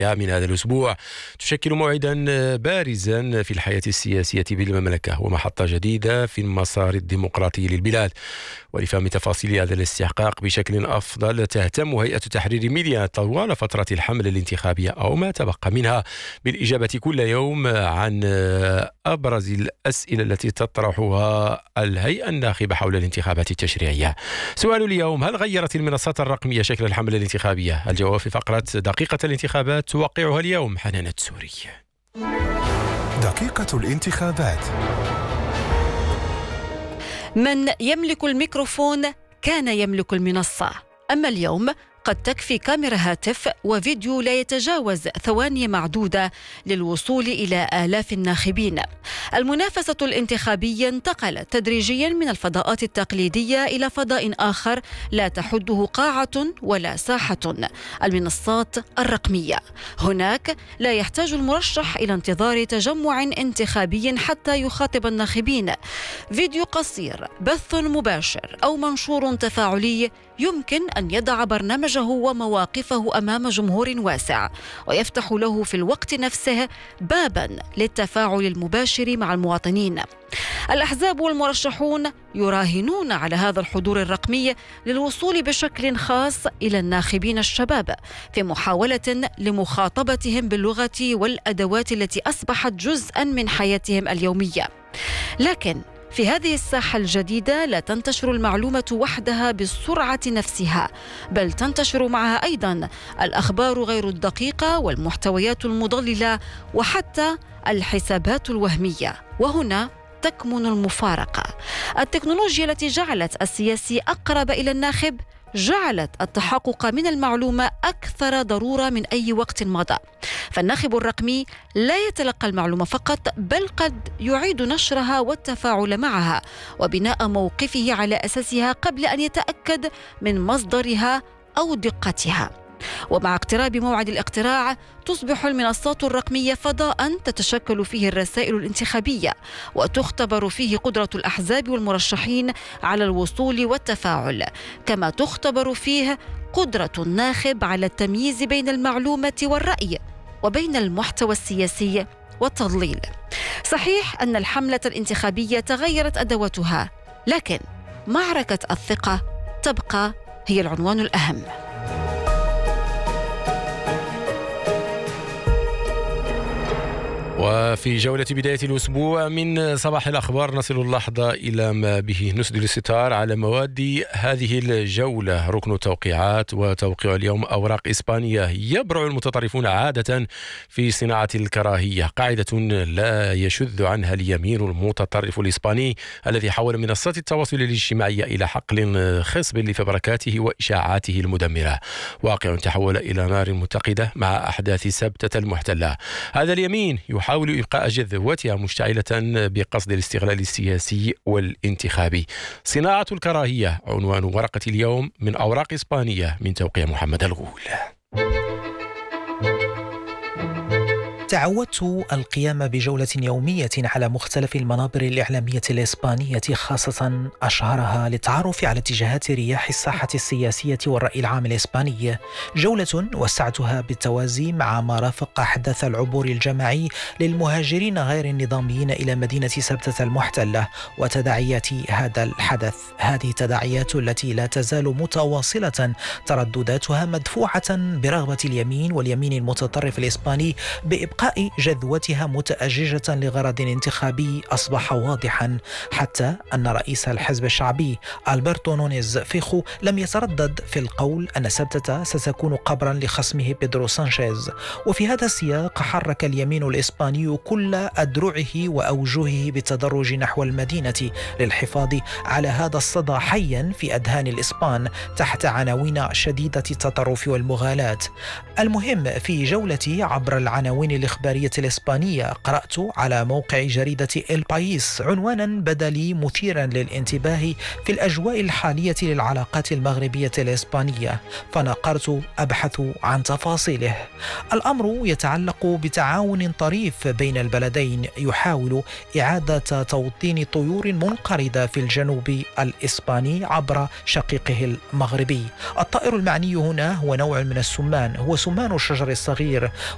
من هذا الأسبوع تشكل موعدا بارزا في الحياة السياسية بالمملكة ومحطة جديدة في المسار الديمقراطي للبلاد. ولفهم تفاصيل هذا الاستحقاق بشكل أفضل تهتم هيئة تحرير ميديا طوال فترة الحملة الانتخابية أو ما تبقى منها بالإجابة كل يوم عن أبرز الأسئلة التي تطرحها الهيئة الناخبة حول الانتخابات التشريعية. سؤال اليوم: هل غيرت المنصات الرقمية شكل الحملة الانتخابية؟ الجواب في فقرة دقيقة الانتخابات توقعها اليوم حنان التسوري. دقيقة الانتخابات. من يملك الميكروفون كان يملك المنصة، أما اليوم قد تكفي كاميرا هاتف وفيديو لا يتجاوز ثواني معدودة للوصول إلى آلاف الناخبين. المنافسة الانتخابية انتقلت تدريجيا من الفضاءات التقليدية إلى فضاء آخر لا تحده قاعة ولا ساحة: المنصات الرقمية. هناك لا يحتاج المرشح إلى انتظار تجمع انتخابي حتى يخاطب الناخبين. فيديو قصير، بث مباشر أو منشور تفاعلي يمكن أن يضع برنامجه ومواقفه أمام جمهور واسع، ويفتح له في الوقت نفسه بابا للتفاعل المباشر مع المواطنين. الأحزاب والمرشحون يراهنون على هذا الحضور الرقمي للوصول بشكل خاص إلى الناخبين الشباب في محاولة لمخاطبتهم باللغة والأدوات التي أصبحت جزءا من حياتهم اليومية. لكن في هذه الساحة الجديدة لا تنتشر المعلومة وحدها بالسرعة نفسها، بل تنتشر معها أيضا الأخبار غير الدقيقة والمحتويات المضللة وحتى الحسابات الوهمية. وهنا تكمن المفارقة. التكنولوجيا التي جعلت السياسي أقرب إلى الناخب جعلت التحقق من المعلومة أكثر ضرورة من أي وقت مضى. فالناخب الرقمي لا يتلقى المعلومة فقط، بل قد يعيد نشرها والتفاعل معها وبناء موقفه على أساسها قبل أن يتأكد من مصدرها أو دقتها. ومع اقتراب موعد الاقتراع تصبح المنصات الرقمية فضاء تتشكل فيه الرسائل الانتخابية وتختبر فيه قدرة الأحزاب والمرشحين على الوصول والتفاعل، كما تختبر فيه قدرة الناخب على التمييز بين المعلومة والرأي وبين المحتوى السياسي والتضليل. صحيح أن الحملة الانتخابية تغيرت أدواتها، لكن معركة الثقة تبقى هي العنوان الأهم. وفي جولة بداية الأسبوع من صباح الأخبار نصل اللحظة إلى ما به نسدل الستار على مواد هذه الجولة. ركن التوقيعات وتوقيع اليوم أوراق إسبانية. يبرع المتطرفون عادة في صناعة الكراهية، قاعدة لا يشذ عنها اليمين المتطرف الإسباني الذي حول منصات التواصل الاجتماعي إلى حقل خصب لفبركاته وإشاعاته المدمرة. واقع تحول إلى نار متقدة مع أحداث سبتة المحتلة. هذا اليمين يحاول إبقاء جذوتها مشتعلة بقصد الاستغلال السياسي والانتخابي. صناعة الكراهية عنوان ورقة اليوم من أوراق إسبانية من توقيع محمد الغول. تعودت القيام بجولة يومية على مختلف المنابر الإعلامية الإسبانية، خاصة أشهرها للتعرف على اتجاهات رياح الساحة السياسية والرأي العام الإسباني. جولة وسعتها بالتوازي مع ما رافق أحداث العبور الجماعي للمهاجرين غير النظاميين إلى مدينة سبتة المحتلة وتداعيات هذا الحدث. هذه التداعيات التي لا تزال متواصلة، تردداتها مدفوعة برغبة اليمين واليمين المتطرف الإسباني بإبقاء جذوتها متأججة لغرض انتخابي أصبح واضحا، حتى أن رئيس الحزب الشعبي ألبرتو نونيز فيخو لم يتردد في القول أن سبتة ستكون قبرا لخصمه بيدرو سانشيز. وفي هذا السياق حرك اليمين الإسباني كل أدرعه وأوجهه بالتدرج نحو المدينة للحفاظ على هذا الصدى حيا في أذهان الإسبان تحت عناوين شديدة التطرف والمغالاة. المهم في جولتي عبر العناوين الإخبارية الإسبانية قرأت على موقع جريدة إل بايس عنوانا بدا لي مثيرا للانتباه في الأجواء الحالية للعلاقات المغربية الإسبانية، فنقرت أبحث عن تفاصيله. الأمر يتعلق بتعاون طريف بين البلدين يحاول إعادة توطين طيور منقرضة في الجنوب الإسباني عبر شقيقه المغربي. الطائر المعني هنا هو نوع من السمان، هو سمان الشجر الصغير،